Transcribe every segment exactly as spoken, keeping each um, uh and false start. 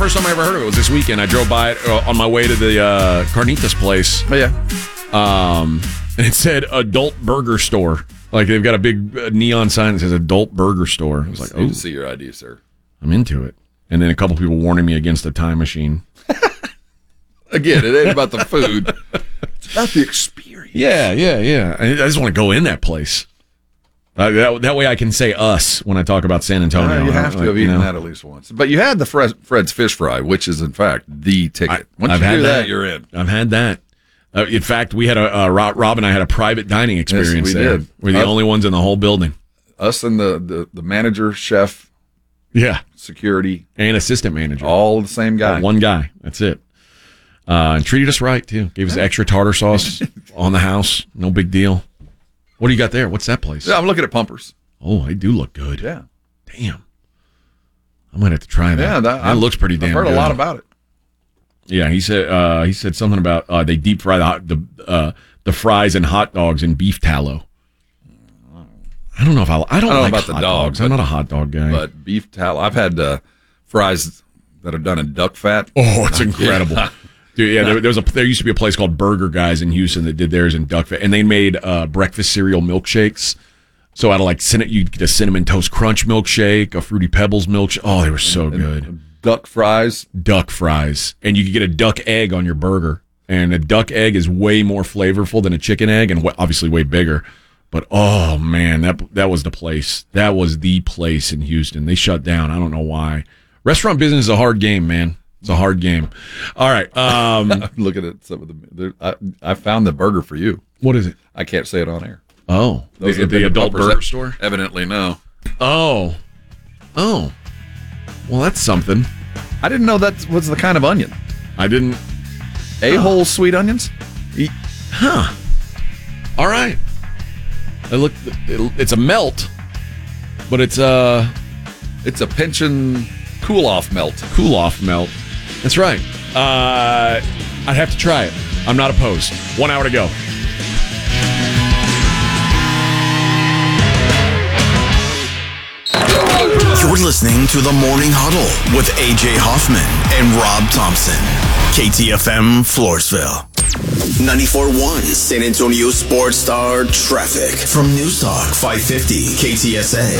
first time I ever heard of it was this weekend. I drove by it uh, on my way to the uh, Carnitas place. Oh, yeah. Um, and it said adult burger store. Like they've got a big uh, neon sign that says adult burger store. I was like, oh, to see your I D, sir. I'm into it. And then a couple people warning me against the time machine. Again, it ain't about the food. It's about the experience. Yeah, yeah, yeah. I, I just want to go in that place. Uh, that, that way I can say us when I talk about San Antonio. Uh, you have to like, have eaten you know. that at least once. But you had the Fred, Fred's Fish Fry, which is, in fact, the ticket. I, Once I've you had do that. that, you're in. I've had that. Uh, in fact, we had a uh, Rob, Rob and I had a private dining experience Yes, we there. did. We're the Uh, only ones in the whole building. Us and the, the, the manager, chef, Yeah. security, And assistant manager. all the same guy. Uh, one guy. That's it. Uh, and treated us right, too. Gave us extra tartar sauce on the house. No big deal. What do you got there? What's that place? Yeah, I'm looking at Pumpers. Oh, they do look good. Yeah. Damn. I might have to try that. Yeah, that, that looks pretty damn I've heard good. a lot about it. Yeah, he said uh, he said something about uh, they deep fry the hot, the uh, the fries and hot dogs in beef tallow. I don't know if I I don't, I don't know like about the hot dog, dogs. I'm but- not a hot dog guy. But beef tallow, I've had uh, fries that are done in duck fat. Oh, it's incredible. Yeah. Dude, yeah, there, there was a there used to be a place called Burger Guys in Houston that did theirs in duck fat, and they made uh, breakfast cereal milkshakes. So out of like cinnamon, you get a cinnamon toast crunch milkshake, a fruity pebbles milkshake. Oh, they were so good. Duck fries. Duck fries, and you could get a duck egg on your burger, and a duck egg is way more flavorful than a chicken egg, and wa- obviously way bigger. But oh man, that that was the place. That was the place in Houston. They shut down. I don't know why. Restaurant business is a hard game, man. It's a hard game. All right. Um, I'm looking at some of the. there- I, I found the burger for you. what is it? I can't say it on air. Oh, Those the, have the been adult Pumpers. burger store. Evidently, no. Oh, oh. Well, that's something. I didn't know that was the kind of onion. I didn't. A-hole sweet onions? Huh. All right. It look. It, it's a melt, but it's a It's a pension cool-off melt. cool off melt. That's right. Uh, I'd have to try it. I'm not opposed. One hour to go. You're listening to The Morning Huddle with A J Hoffman and Rob Thompson. K T F M Floresville. ninety-four point one San Antonio Sports Star Traffic from News Talk five fifty K T S A.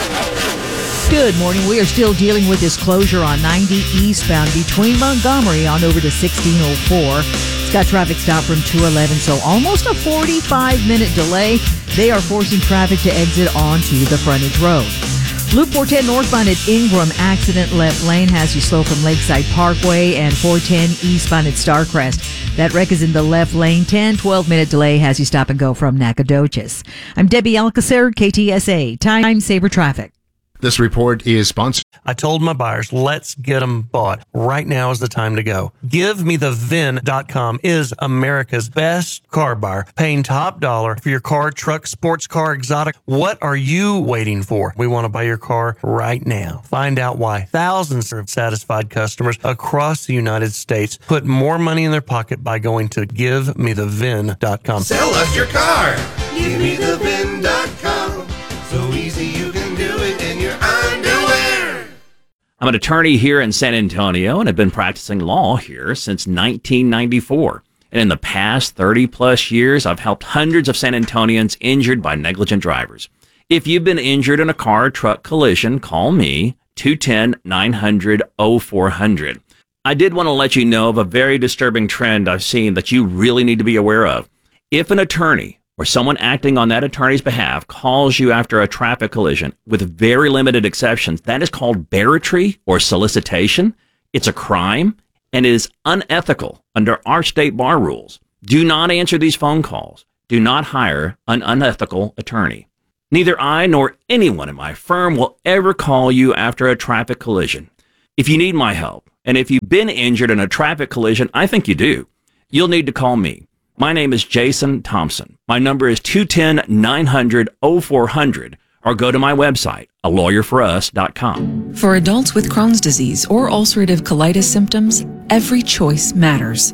Good morning. We are still dealing with this closure on ninety eastbound between Montgomery on over to sixteen oh four. It's got traffic stop from two eleven, so almost a forty-five minute delay. They are forcing traffic to exit onto the frontage road. Loop four ten northbound at Ingram, accident left lane has you slow from Lakeside Parkway, and four ten eastbound at Starcrest. That wreck is in the left lane. ten, twelve minute delay has you stop and go from Nacogdoches. I'm Debbie Alcacer, K T S A, Time Saver Traffic. This report is sponsored. I told my buyers, let's get them bought. Right now is the time to go. Give Me The V I N dot com is America's best car buyer, paying top dollar for your car, truck, sports car, exotic. What are you waiting for? We want to buy your car right now. Find out why thousands of satisfied customers across the United States put more money in their pocket by going to Give Me The V I N dot com. Sell us your car. Give me the V I N dot com. So easy you can do it in your underwear. I'm an attorney here in San Antonio and have been practicing law here since nineteen ninety-four. And in the past thirty plus years, I've helped hundreds of San Antonians injured by negligent drivers. If you've been injured in a car or truck collision, call me, two one zero, nine hundred, oh four hundred. I did want to let you know of a very disturbing trend I've seen that you really need to be aware of. If an attorney or someone acting on that attorney's behalf calls you after a traffic collision, with very limited exceptions, that is called barratry or solicitation. It's a crime and is unethical under our state bar rules. Do not answer these phone calls. Do not hire an unethical attorney. Neither I nor anyone in my firm will ever call you after a traffic collision. If you need my help, and if you've been injured in a traffic collision, I think you do, you'll need to call me. My name is Jason Thompson. My number is two one zero, nine hundred, oh four hundred, or go to my website, a lawyer for us dot com. For adults with Crohn's disease or ulcerative colitis symptoms, every choice matters.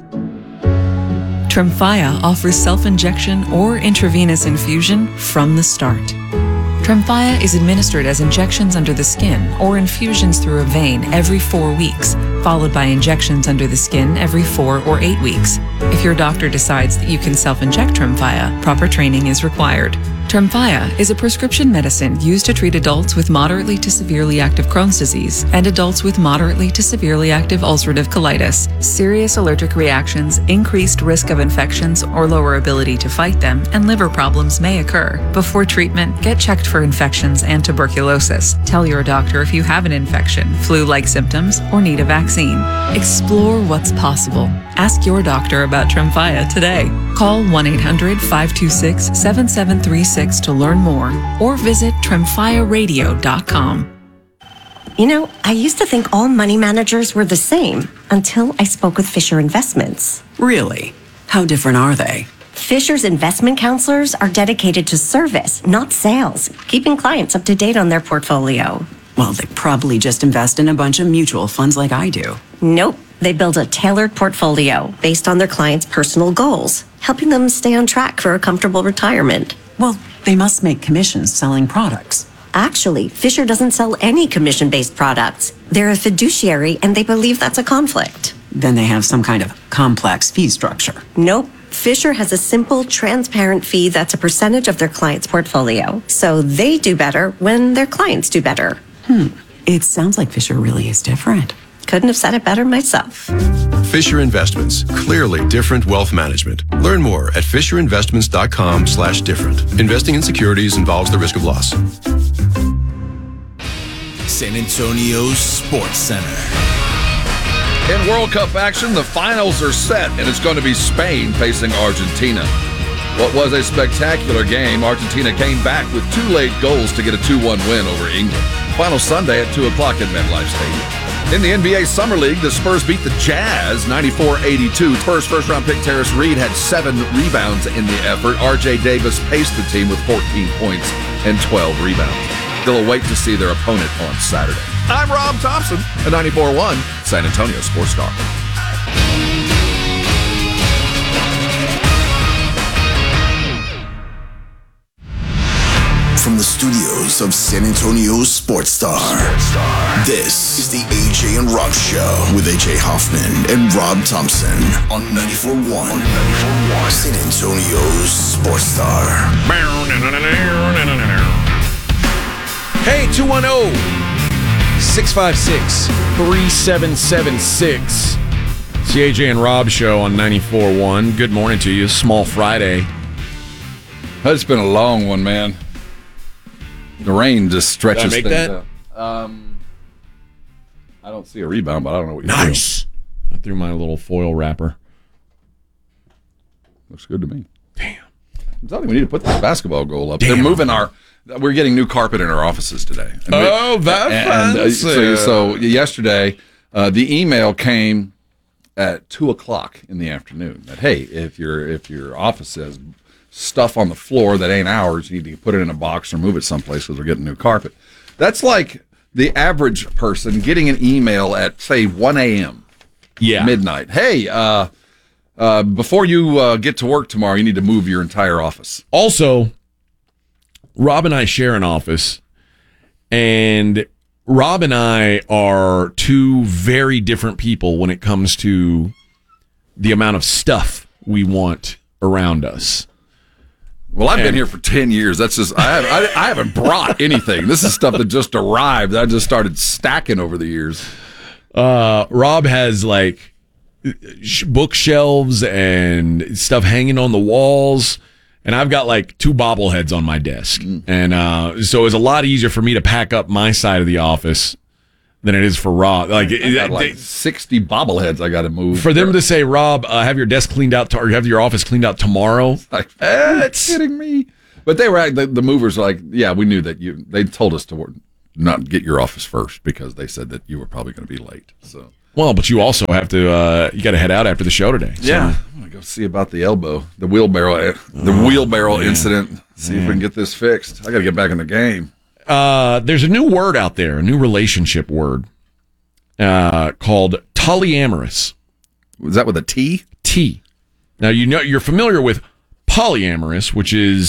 Tremfya offers self-injection or intravenous infusion from the start. Tremfya is administered as injections under the skin or infusions through a vein every four weeks, followed by injections under the skin every four or eight weeks. If your doctor decides that you can self-inject Tremfya, proper training is required. Tremfya is a prescription medicine used to treat adults with moderately to severely active Crohn's disease and adults with moderately to severely active ulcerative colitis. Serious allergic reactions, increased risk of infections or lower ability to fight them, and liver problems may occur. Before treatment, get checked for infections and tuberculosis. Tell your doctor if you have an infection, flu-like symptoms, or need a vaccine. Explore what's possible. Ask your doctor about Tremfya today. Call one eight hundred, five two six, seven seven three six to learn more or visit tremfya radio dot com. You know, I used to think all money managers were the same until I spoke with Fisher Investments. Really? How different are they? Fisher's investment counselors are dedicated to service, not sales, keeping clients up to date on their portfolio. Well, they probably just invest in a bunch of mutual funds like I do. Nope. They build a tailored portfolio based on their clients' personal goals, helping them stay on track for a comfortable retirement. Well, they must make commissions selling products. Actually, Fisher doesn't sell any commission-based products. They're a fiduciary, and they believe that's a conflict. Then they have some kind of complex fee structure. Nope. Fisher has a simple, transparent fee that's a percentage of their client's portfolio. So they do better when their clients do better. Hmm. It sounds like Fisher really is different. Couldn't have said it better myself. Fisher Investments. Clearly different wealth management. Learn more at fisher investments dot com slash different. Investing in securities involves the risk of loss. San Antonio Sports Center. In World Cup action, the finals are set, and it's going to be Spain facing Argentina. What was a spectacular game, Argentina came back with two late goals to get a two one win over England. Final Sunday at two o'clock at MetLife Stadium. In the N B A Summer League, the Spurs beat the Jazz ninety-four eighty-two. Spurs first-round pick Terrence Reed had seven rebounds in the effort. R J Davis paced the team with fourteen points and twelve rebounds. They'll wait to see their opponent on Saturday. I'm Rob Thompson at ninety-four point one San Antonio Sports Star. From the studios of San Antonio Sports Star, this is the A J and Rob Show with A J Hoffman and Rob Thompson on ninety-four point one San Antonio Sports Star. Hey, two one zero, six five six, three seven seven six. It's the A J and Rob Show on ninety-four point one. Good morning to you. Small Friday. It's been a long one, man. The rain just stretches Did I make things that? out. Um, I don't see a rebound, but I don't know what you're Nice. I threw my little foil wrapper. Looks good to me. Damn. I'm telling you, we need to put this basketball goal up. Damn. They're moving our... We're getting new carpet in our offices today. And we- Oh, that and, uh, fancy. so, so yesterday, uh, the email came at two o'clock in the afternoon that, hey, if your if your office has stuff on the floor that ain't ours, you need to put it in a box or move it someplace because we're getting new carpet. That's like the average person getting an email at, say, one a.m. Yeah. midnight. Hey, uh, uh, before you uh, get to work tomorrow, you need to move your entire office. Also, Rob and I share an office, and Rob and I are two very different people when it comes to the amount of stuff we want around us. Well, I've And- been here for ten years. That's just I, have, I, I haven't brought anything. This is stuff that just arrived. I just started stacking over the years. Uh, Rob has like sh- bookshelves and stuff hanging on the walls, and I've got like two bobbleheads on my desk, Mm. and uh, so it's a lot easier for me to pack up my side of the office than it is for Rob. Like, I got it- like they- sixty bobbleheads I got to move. for them to say, Rob, uh, have your desk cleaned out, to- or have your office cleaned out tomorrow. Like, are you kidding me? But they were act- the, the movers were like, yeah, we knew that you. They told us to work, not get your office first because they said that you were probably going to be late. So Well, but you also have to, uh, you got to head out after the show today. So. yeah, I'm gonna go see about the elbow, the wheelbarrow, the Oh, wheelbarrow man. incident. See if we can get this fixed. I got to get back in the game. Uh, there's a new word out there, a new relationship word uh, called polyamorous. Was that with a T? T. Now, you know, you're familiar with polyamorous, which is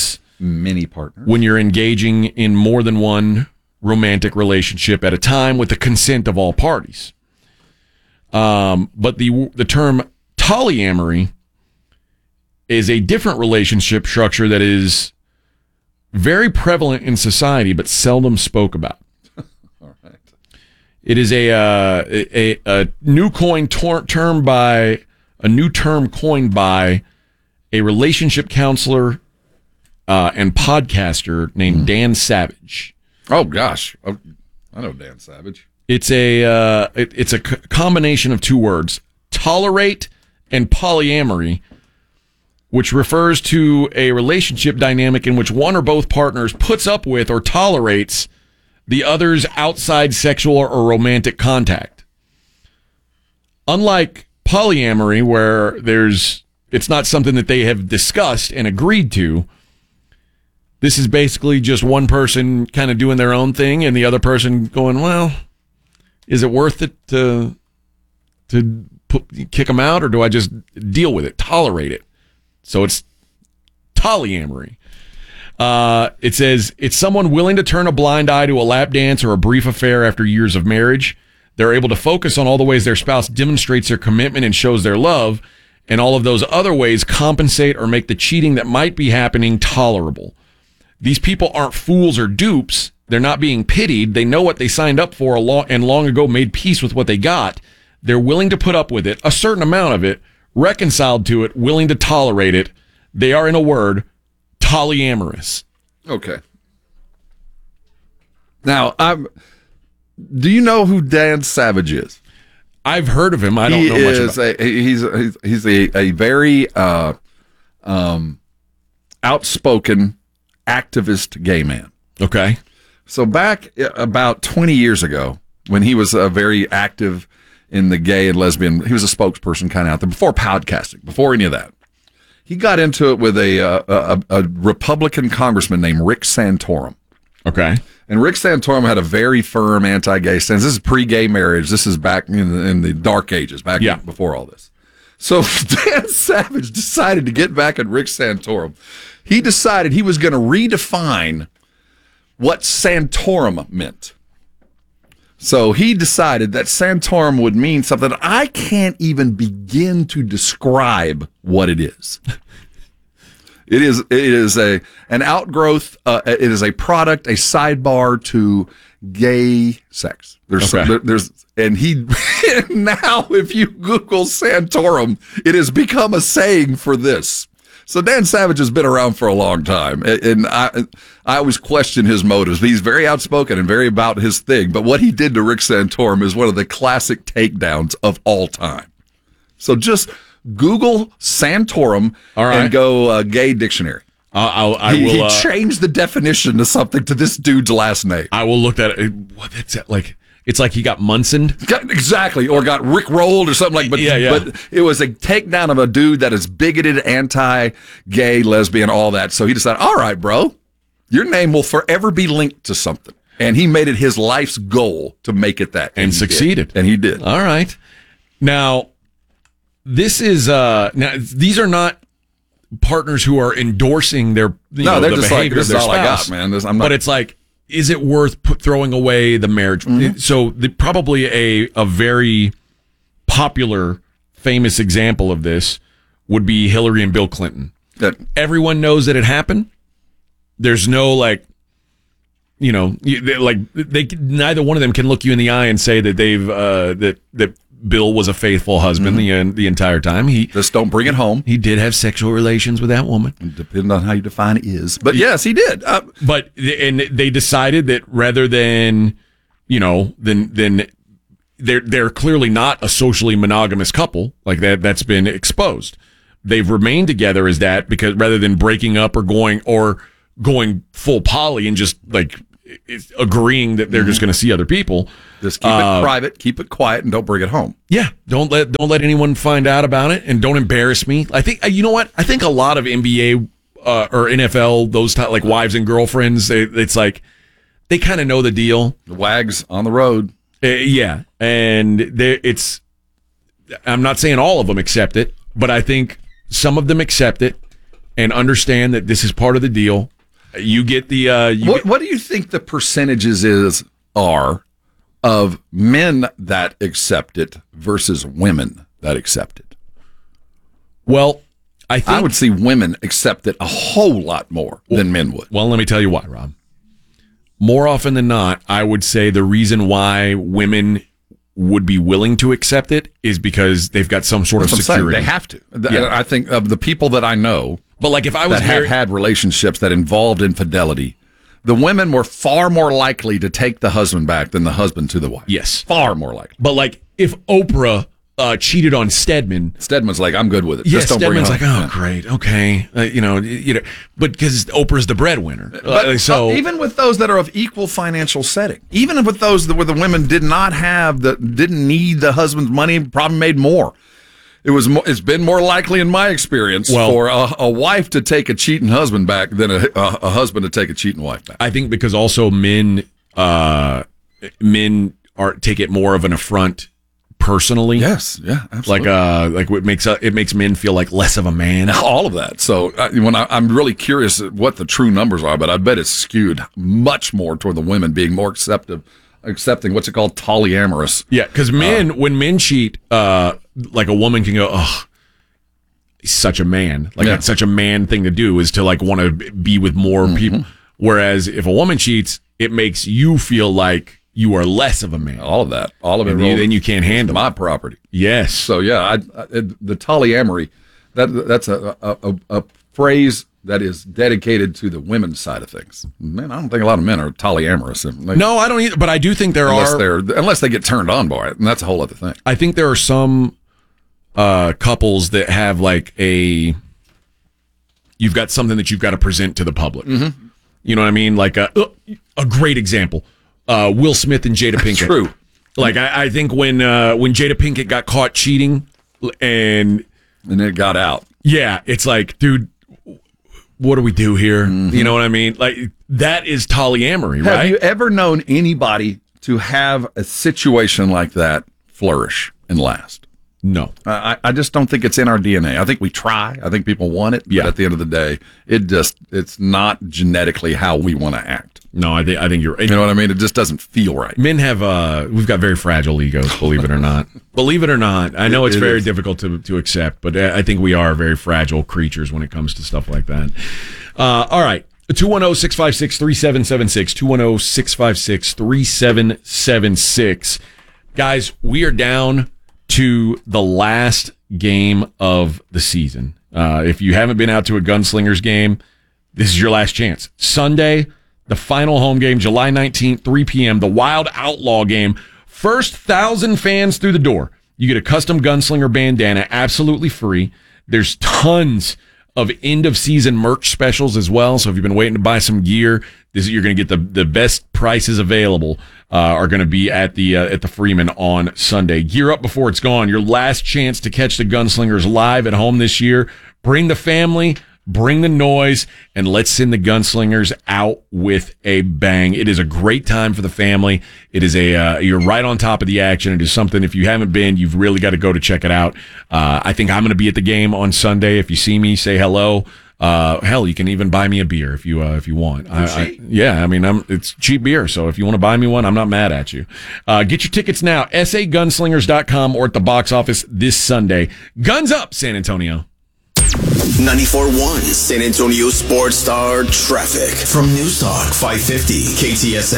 many partners. When you're engaging in more than one romantic relationship at a time with the consent of all parties. Um, but the the term polyamory is a different relationship structure that is very prevalent in society, but seldom spoke about. All right. It is a uh, a, a new coin tor- term by a new term coined by a relationship counselor uh, and podcaster named Dan Savage. Oh gosh, oh, I know Dan Savage. It's a uh, it, it's a c- combination of two words: tolerate and polyamory, which refers to a relationship dynamic in which one or both partners puts up with or tolerates the other's outside sexual or romantic contact. Unlike polyamory, where there's it's not something that they have discussed and agreed to. This is basically just one person kind of doing their own thing and the other person going, well, is it worth it to to put, kick them out, or do I just deal with it, tolerate it? So it's polyamory. Uh, it says it's someone willing to turn a blind eye to a lap dance or a brief affair after years of marriage. They're able to focus on all the ways their spouse demonstrates their commitment and shows their love, and all of those other ways compensate or make the cheating that might be happening tolerable. These people aren't fools or dupes. They're not being pitied. They know what they signed up for a long, and long ago made peace with what they got. They're willing to put up with it, a certain amount of it, reconciled to it, willing to tolerate it. They are, in a word, polyamorous. Okay. Now, I'm. Do you know who Dan Savage is? I've heard of him. I don't he know much is about a, he's he's he's a, a very uh, um, outspoken activist gay man. Okay. So back about twenty years ago, when he was uh, very active in the gay and lesbian, he was a spokesperson kind of out there before podcasting, before any of that. He got into it with a uh, a, a Republican congressman named Rick Santorum. Okay. And Rick Santorum had a very firm anti-gay stance. This is pre-gay marriage. This is back in the, in the dark ages, back yeah. before all this. So Dan Savage decided to get back at Rick Santorum. He decided he was going to redefine what Santorum meant. So he decided that Santorum would mean something I can't even begin to describe what it is. It is it is a an outgrowth. Uh, it is a product, a sidebar to gay sex. There's okay. there, there's and he now if you Google Santorum, it has become a saying for this. So Dan Savage has been around for a long time, and I I always question his motives. He's very outspoken and very about his thing. But what he did to Rick Santorum is one of the classic takedowns of all time. So just Google Santorum all right. and go uh, gay dictionary. Uh, I'll, I he, will. He uh, changed the definition to something to this dude's last name. I will look at it. What that's like. It's like he got Munsoned. Exactly, or got Rick rolled or something like. But yeah, yeah. but it was a takedown of a dude that is bigoted, anti-gay, lesbian, all that. So he decided, all right, bro, your name will forever be linked to something, and he made it his life's goal to make it that, and, and succeeded. Did. And he did. All right, now. This is uh now these are not partners who are endorsing their you no know, they're the just behavior like this of their is all spouse. I got, man. This, I'm not... But it's like, is it worth put, throwing away the marriage? Mm-hmm. So the, probably a a very popular, famous example of this would be Hillary and Bill Clinton. That, Everyone knows that it happened. There's no like, you know, they, like they neither one of them can look you in the eye and say that they've uh, that that. Bill was a faithful husband mm-hmm. the the entire time. He just don't bring it home. He did have sexual relations with that woman. Depending on how you define it is, but yes, he did. Uh, but and they decided that rather than you know than than they're they're clearly not a socially monogamous couple like that. That's been exposed. They've remained together as that because rather than breaking up or going or going full poly and just like agreeing that they're mm-hmm. just going to see other people. Just keep uh, it private, keep it quiet, and don't bring it home. Yeah, don't let don't let anyone find out about it, and don't embarrass me. I think you know what? I think a lot of N B A uh, or N F L, those type, like wives and girlfriends, they, it's like they kind of know the deal. The wags on the road. Uh, yeah, and it's. I'm not saying all of them accept it, but I think some of them accept it and understand that this is part of the deal. You get the. Uh, you what get, What do you think the percentages is are of men that accept it versus women that accept it? Well, I think I would see women accept it a whole lot more well, than men would. Well, let me tell you why, Rob. More often than not, I would say the reason why women would be willing to accept it is because they've got some sort That's of security. They have to. Yeah. I think of the people that I know, but like if I was that married- have had relationships that involved infidelity, the women were far more likely to take the husband back than the husband to the wife. Yes, far more likely. But like if Oprah uh, cheated on Stedman, Stedman's like, I'm good with it. Yeah, Just don't Stedman's bring it like, home. oh, great, okay, uh, you know, you know, but because Oprah's the breadwinner, But uh, so uh, even with those that are of equal financial setting, even with those that where the women did not have the didn't need the husband's money, probably made more. It was. More, it's been more likely, in my experience, Well- for a, a wife to take a cheating husband back than a, a, a husband to take a cheating wife back. I think because also men, uh, men are take it more of an affront personally. Yes, yeah, absolutely. Like uh, like what makes uh, it makes men feel like less of a man. All of that. So uh, when I, I'm really curious at what the true numbers are, but I bet it's skewed much more toward the women being more acceptive, accepting what's it called, polyamorous. Yeah, because men, uh, when men cheat, uh, like a woman can go, oh, he's such a man. Like Yeah. it's such a man thing to do is to like want to be with more Mm-hmm. people. Whereas if a woman cheats, it makes you feel like you are less of a man. All of that, all of it. And you, rolls- then you can't handle my it. property. Yes. So yeah, I, I, it, the polyamory, that that's a, a a a phrase that is dedicated to the women's side of things. Man, I don't think a lot of men are polyamorous. They- No, I don't either. But I do think there unless are. they're unless they get turned on by it, and that's a whole other thing. I think there are some uh, couples that have like a. You've got something that you've got to present to the public. Mm-hmm. You know what I mean? Like a a great example, uh, Will Smith and Jada Pinkett. True. Like I, I think when uh, when Jada Pinkett got caught cheating, and and it got out. Yeah, it's like, dude, what do we do here? Mm-hmm. You know what I mean? Like that is polyamory, Have right? you ever known anybody to have a situation like that flourish and last? No. I, I just don't think it's in our D N A. I think we try. I think people want it. Yeah. But at the end of the day, it just it's not genetically how we want to act. No, I think I think you're. You know what I mean? It just doesn't feel right. Men have uh, we've got very fragile egos. Believe it or not. Believe it or not. I know It- it's it very is. difficult to to accept, but I think we are very fragile creatures when it comes to stuff like that. Uh, all right. two one zero, six five six, three seven seven six. two one zero, six five six, three seven seven six. Guys, we are down to the last game of the season. Uh, if you haven't been out to a Gunslingers game, this is your last chance. Sunday, the final home game, July nineteenth, three p.m., the Wild Outlaw game. First thousand fans through the door. You get a custom Gunslinger bandana, absolutely free. There's tons of end-of-season merch specials as well. So if you've been waiting to buy some gear, this you're going to get the, the best prices available uh, are going to be at the uh, at the Freeman on Sunday. Gear up before it's gone. Your last chance to catch the Gunslingers live at home this year. Bring the family, bring the noise, and let's send the Gunslingers out with a bang. It is a great time for the family. It is a uh, you're right on top of the action. It is something, if you haven't been, you've really got to go to check it out. Uh, I think I'm going to be at the game on Sunday. If you see me, say hello. Uh, hell, you can even buy me a beer if you uh, if you want. I, I, yeah, I mean, I'm, it's cheap beer, so if you want to buy me one, I'm not mad at you. Uh, get your tickets now, s a gunslingers dot com or at the box office this Sunday. Guns up, San Antonio. ninety-four point one San Antonio Sports Star Traffic from News Talk five fifty K T S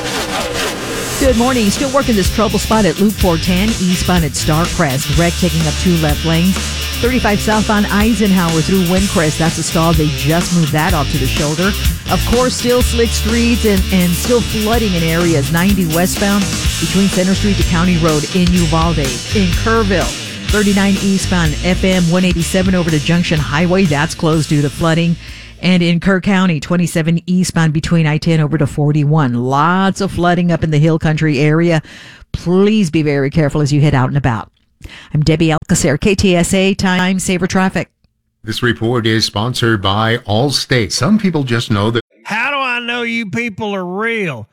A. Good morning. Still working this trouble spot at Loop four ten, eastbound at Starcrest. Wreck taking up two left lanes. thirty-five southbound Eisenhower through Windcrest. That's a stall. They just moved that off to the shoulder. Of course, still slick streets and, and still flooding in areas. ninety westbound between Center Street to County Road in Uvalde. In Kerrville, thirty-nine eastbound F M one eighty-seven over to Junction Highway. That's closed due to flooding. And in Kerr County, twenty-seven eastbound between I ten over to forty-one. Lots of flooding up in the Hill Country area. Please be very careful as you head out and about. I'm Debbie Alcacer, K T S A Time Saver Traffic. This report is sponsored by Allstate. Some people just know that. How do I know you people are real?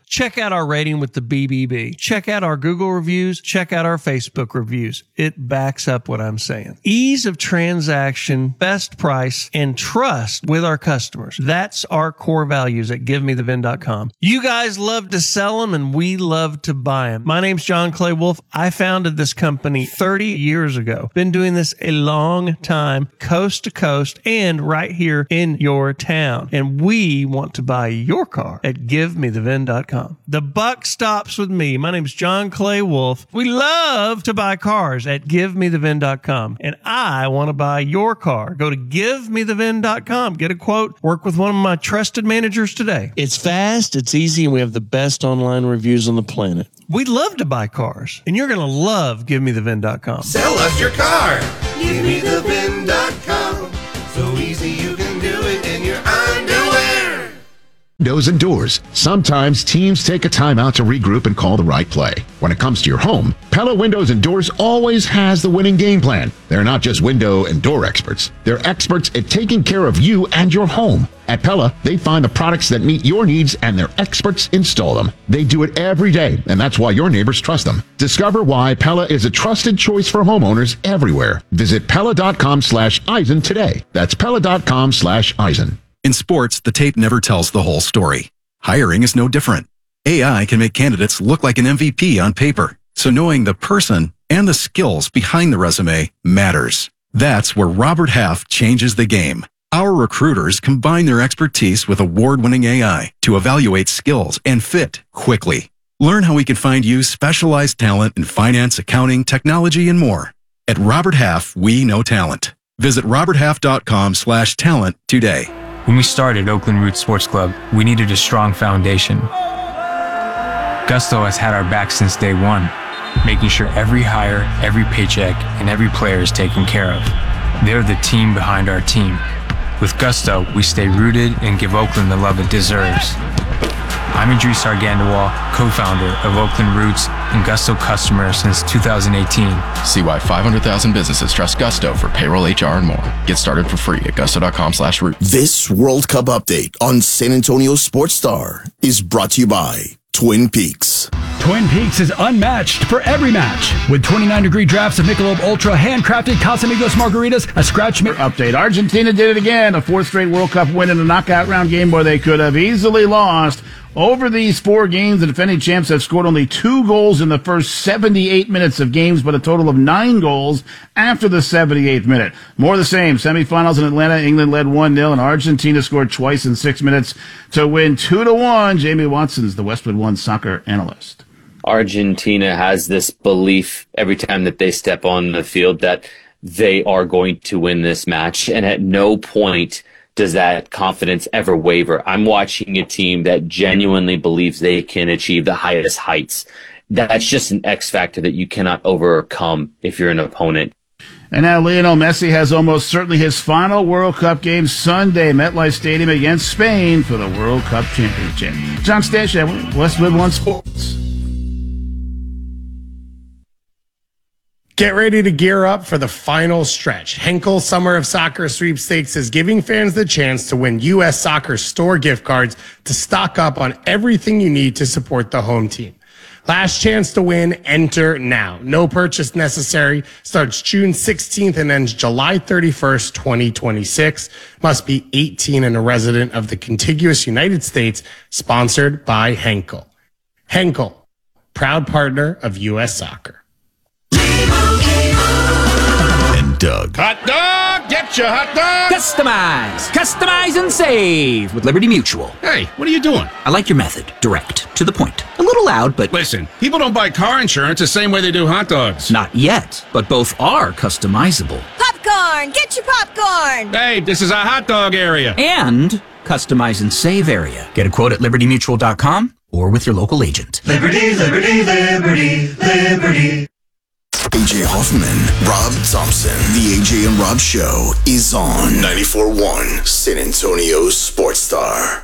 Check out our rating with the B B B. Check out our Google reviews. Check out our Facebook reviews. It backs up what I'm saying. Ease of transaction, best price, and trust with our customers. That's our core values at give me the vin dot com. You guys love to sell them, and we love to buy them. My name's John Clay Wolf. I founded this company thirty years ago. Been doing this a long time, coast to coast, and right here in your town. And we want to buy your car at give me the vin dot com. The buck stops with me. My name's John Clay Wolf. We love to buy cars at give me the vin dot com. And I want to buy your car. Go to give me the vin dot com. Get a quote. Work with one of my trusted managers today. It's fast, it's easy, and we have the best online reviews on the planet. We love to buy cars, and you're going to love give me the vin dot com. Sell us your car. give me the vin dot com. So easy you can do it in your underwear. Windows and doors. Sometimes teams take a timeout to regroup and call the right play. When it comes to your home, Pella Windows and Doors always has the winning game plan. They're not just window and door experts. They're experts at taking care of you and your home. At Pella, they find the products that meet your needs and their experts install them. They do it every day, and that's why your neighbors trust them. Discover why Pella is a trusted choice for homeowners everywhere. Visit Pella dot com slash Eisen today. That's Pella dot com slash Eisen. In sports, the tape never tells the whole story. Hiring is no different. A I can make candidates look like an M V P on paper, so knowing the person and the skills behind the resume matters. That's where Robert Half changes the game. Our recruiters combine their expertise with award-winning A I to evaluate skills and fit quickly. Learn how we can find you specialized talent in finance, accounting, technology, and more. At Robert Half, we know talent. Visit robert half dot com slash talent today. When we started Oakland Roots Sports Club, we needed a strong foundation. Gusto has had our back since day one, making sure every hire, every paycheck, and every player is taken care of. They're the team behind our team. With Gusto, we stay rooted and give Oakland the love it deserves. I'm Idris Argandawal, co-founder of Oakland Roots and Gusto customer since two thousand eighteen. See why five hundred thousand businesses trust Gusto for payroll, H R, and more. Get started for free at gusto dot com slash root. This World Cup update on San Antonio Sports Star is brought to you by Twin Peaks. Twin Peaks is unmatched for every match. With twenty-nine degree drafts of Michelob Ultra, handcrafted Casamigos margaritas, a scratch mix. Update. Argentina did it again. A fourth straight World Cup win in a knockout round game where they could have easily lost. Over these four games, the defending champs have scored only two goals in the first seventy-eight minutes of games, but a total of nine goals after the seventy-eighth minute. More of the same. Semifinals in Atlanta, England led one nil, and Argentina scored twice in six minutes to win two to one. Jamie Watson's the Westwood One soccer analyst. Argentina has this belief every time that they step on the field that they are going to win this match, and at no point does that confidence ever waver. I'm watching a team that genuinely believes they can achieve the highest heights. That's just an X factor that you cannot overcome if you're an opponent. And now Lionel Messi has almost certainly his final World Cup game Sunday, MetLife Stadium against Spain for the World Cup Championship. John Stanchek, Westwood One Sports. Get ready to gear up for the final stretch. Henkel Summer of Soccer Sweepstakes is giving fans the chance to win U S Soccer store gift cards to stock up on everything you need to support the home team. Last chance to win, enter now. No purchase necessary. Starts June sixteenth and ends July thirty-first, twenty twenty-six. Must be eighteen and a resident of the contiguous United States. Sponsored by Henkel. Henkel, proud partner of U S Soccer. And Doug. Hot dog! Get your hot dog! Customize! Customize and save with Liberty Mutual. Hey, what are you doing? I like your method. Direct. To the point. A little loud, but... Listen, people don't buy car insurance the same way they do hot dogs. Not yet, but both are customizable. Popcorn! Get your popcorn! Hey, this is a hot dog area. And customize and save area. Get a quote at liberty mutual dot com or with your local agent. Liberty, liberty, liberty, liberty. A J Hoffman, Rob Thompson. The A J and Rob Show is on ninety-four point one San Antonio Sports Star.